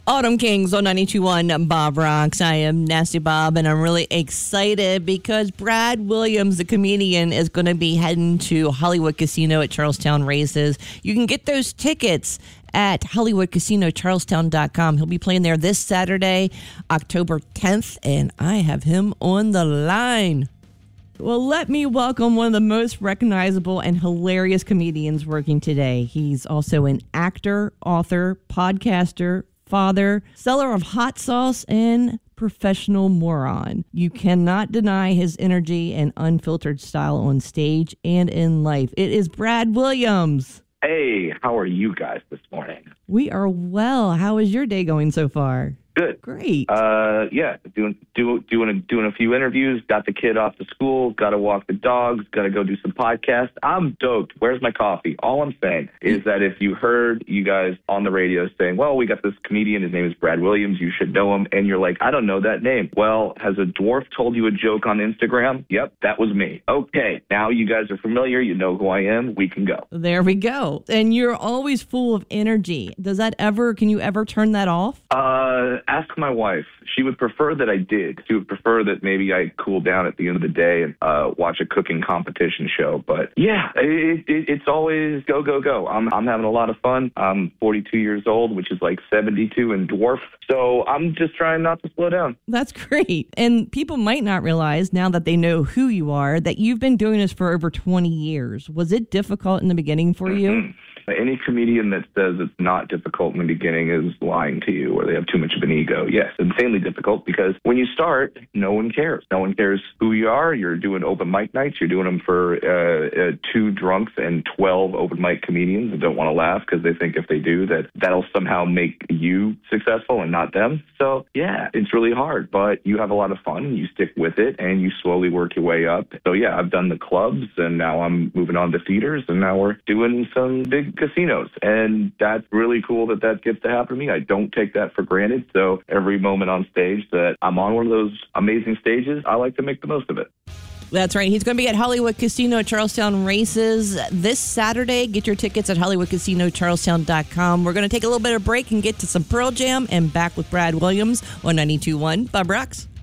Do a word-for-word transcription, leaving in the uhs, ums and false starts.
Autumn Kings on ninety-two point one Bob Rocks. I am Nasty Bob, and I'm really excited because Brad Williams, the comedian, is going to be heading to Hollywood Casino at Charlestown Races. You can get those tickets at Hollywood Casino Charlestown dot com. He'll be playing there this Saturday, October tenth, and I have him on the line. Well, let me welcome one of the most recognizable and hilarious comedians working today. He's also an actor, author, podcaster, father, seller of hot sauce, and professional moron. You cannot deny his energy and unfiltered style on stage and in life. It is Brad Williams. Hey, how are you guys this morning? We are well. How is your day going so far? Good. Great. Uh, yeah, doing do, doing a, doing a few interviews. Got the kid off to school. Got to walk the dogs. Got to go do some podcasts. I'm doped. Where's my coffee? All I'm saying is that if you heard you guys on the radio saying, "Well, we got this comedian. His name is Brad Williams. You should know him," and you're like, "I don't know that name." Well, has a dwarf told you a joke on Instagram? Yep, that was me. Okay, now you guys are familiar. You know who I am. We can go. There we go. And you're always full of energy. Does that ever? Can you ever turn that off? Uh. Ask my wife. She would prefer that I did. She would prefer that maybe I cool down at the end of the day and uh, watch a cooking competition show. But yeah, it, it, it's always go, go, go. I'm, I'm having a lot of fun. I'm forty-two years old, which is like seventy-two in dwarf. So I'm just trying not to slow down. That's great. And people might not realize now that they know who you are, that you've been doing this for over twenty years. Was it difficult in the beginning for Mm-hmm. you? Any comedian that says it's not difficult in the beginning is lying to you, or they have too much of an ego. Yes, insanely difficult, because when you start, no one cares. No one cares who you are. You're doing open mic nights. You're doing them for uh, uh, two drunks and twelve open mic comedians that don't want to laugh because they think if they do, that that'll somehow make you successful and not them. So, yeah, it's really hard, but you have a lot of fun. You stick with it, and you slowly work your way up. So, yeah, I've done the clubs, and now I'm moving on to theaters, and now we're doing some big casinos, and that's really cool that that gets to happen to me. I don't take that for granted. So every moment on stage that I'm on one of those amazing stages, I like to make the most of it. That's right. He's going to be at Hollywood Casino Charlestown Races this Saturday. Get your tickets at Hollywood Casino Charlestown dot com. We're going to take a little bit of break and get to some Pearl Jam and back with Brad Williams on ninety-two point one Bob Rocks.